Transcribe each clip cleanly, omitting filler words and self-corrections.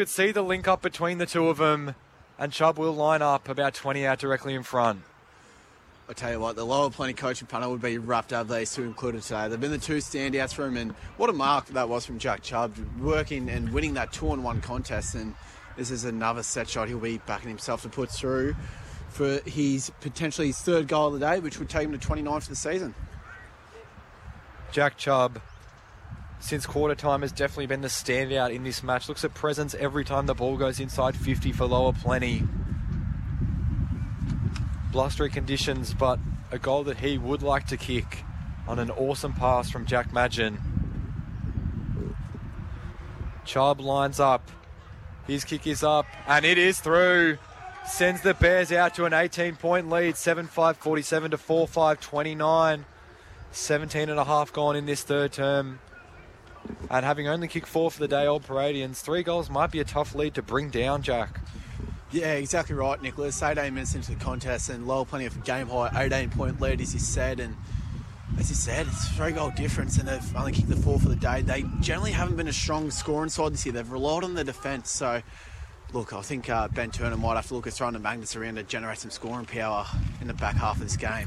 could see the link up between the two of them, and Chubb will line up about 20 out directly in front. I tell you what, the Lower Plenty coaching panel would be rough to have these two included today. They've been the two standouts for him, and what a mark that was from Jack Chubb, working and winning that 2-on-1 contest. And this is another set shot he'll be backing himself to put through for potentially his third goal of the day, which would take him to 29 for the season. Jack Chubb, since quarter time, has definitely been the standout in this match. Looks at presence every time the ball goes inside 50 for Lower Plenty. Blustery conditions, but a goal that he would like to kick on an awesome pass from Jack Madgen. Chubb lines up. His kick is up, and it is through. Sends the Bears out to an 18-point lead, 7-5-47 to 4-5-29. 17 and a half gone in this third term. And having only kicked 4 for the day, Old Paradians, 3 goals might be a tough lead to bring down, Jack. Yeah, exactly right, Nicholas. 18 minutes into the contest and Lower Plenty of game high 18-point lead, as you said. And as you said, it's a 3-goal difference, and they've only kicked the 4 for the day. They generally haven't been a strong scoring side this year. They've relied on the defence. So, look, I think Ben Turner might have to look at throwing the magnets around to generate some scoring power in the back half of this game.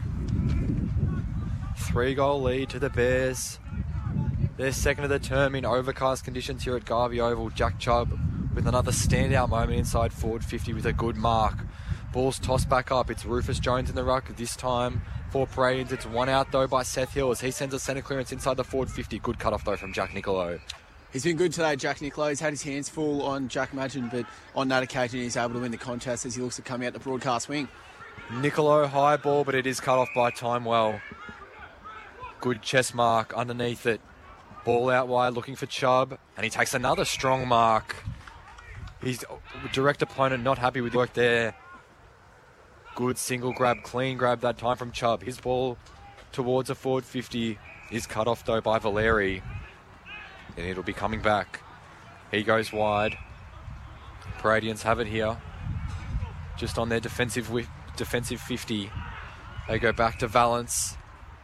3-goal lead to the Bears. Their second of the term in overcast conditions here at Garvey Oval. Jack Chubb with another standout moment inside forward 50 with a good mark. Ball's tossed back up. It's Rufus Jones in the ruck. This time for Paradians. It's one out though by Seth Hill as he sends a centre clearance inside the forward 50. Good cut off though from Jack Nicolo. He's been good today, Jack Nicolo. He's had his hands full on Jack Madgen, but on that occasion he's able to win the contest as he looks to come out the broadcast wing. Nicolo high ball, but it is cut off by Timewell. Good chest mark underneath it. Ball out wide looking for Chubb, and he takes another strong mark. His direct opponent not happy with the work there. Good single grab, clean grab that time from Chubb. His ball towards a forward 50 is cut off though by Valeri. And it'll be coming back. He goes wide. Paradians have it here. Just on their defensive 50. They go back to Valance.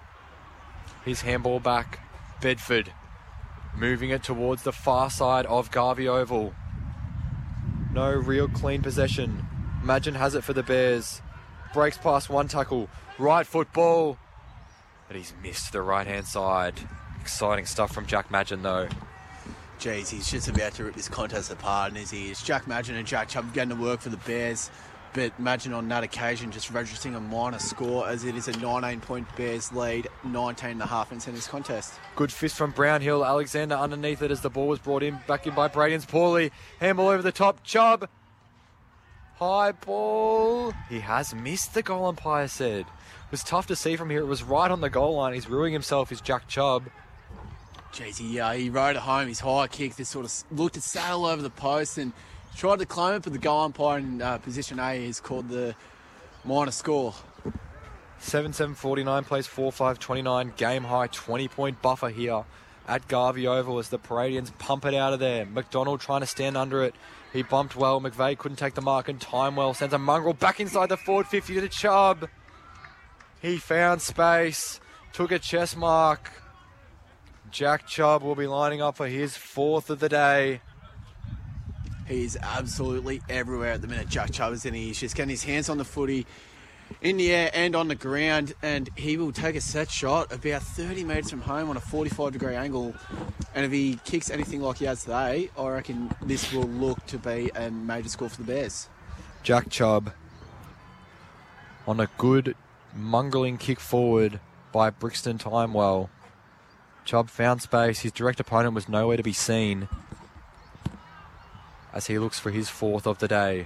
His handball back. Bedford moving it towards the far side of Garvey Oval. No real clean possession. Madgen has it for the Bears. Breaks past one tackle. Right foot ball. But he's missed the right-hand side. Exciting stuff from Jack Madgen, though. Jeez, he's just about to rip this contest apart, and it's Jack Madgen and Jack Chubb getting to work for the Bears. But Madgen on that occasion just registering a minor score as it is a 19-point Bears lead, 19.5 minutes in this contest. Good fist from Brownhill. Alexander underneath it as the ball was brought in, back in by Paradians poorly. Handball over the top. Chubb. High ball. He has missed, the goal umpire said. It was tough to see from here. It was right on the goal line. He's ruining himself, is Jack Chubb. Jeez, he rode it home. His high kick just sort of looked to sail over the post and tried to claim it, but the goal umpire in position A has called the minor score. 7-7-49 plays 4-5-29. Game high 20-point buffer here at Garvey Oval as the Paradians pump it out of there. McDonald trying to stand under it. He bumped well. McVeigh couldn't take the mark, and Timewell sends a mongrel back inside the forward 50 to Chubb. He found space, took a chest mark. Jack Chubb will be lining up for his 4th of the day. He's absolutely everywhere at the minute, Jack Chubb, isn't he? He's just getting his hands on the footy, in the air and on the ground, and he will take a set shot about 30 metres from home on a 45-degree angle. And if he kicks anything like he has today, I reckon this will look to be a major score for the Bears. Jack Chubb on a good mongrelling kick forward by Brixton Timewell. Chubb found space. His direct opponent was nowhere to be seen as he looks for his 4th of the day.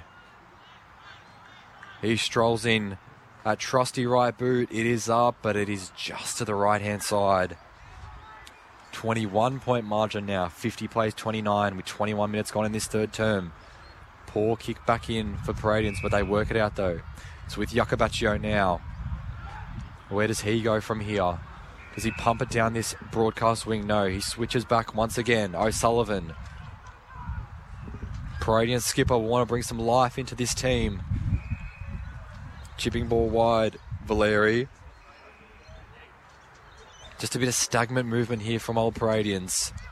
He strolls in at trusty right boot. It is up, but it is just to the right-hand side. 21-point margin now. 50 plays 29 with 21 minutes gone in this third term. Poor kick back in for Paradians, but they work it out though. It's with Iacobaccio now. Where does he go from here? Does he pump it down this broadcast wing? No, he switches back once again. O'Sullivan. Paradian skipper will want to bring some life into this team. Chipping ball wide. Valeri. Just a bit of stagnant movement here from Old Paradians.